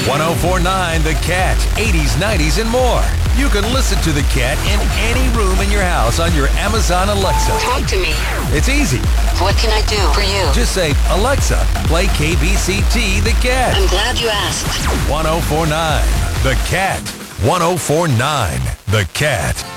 1049 The Cat, 80s, 90s, and more. You can listen to The Cat in any room in your house on your Amazon Alexa. Talk to me. It's easy. What can I do for you? Just say, Alexa, play KBCT The Cat. I'm glad you asked. 1049 The Cat. 1049 The Cat.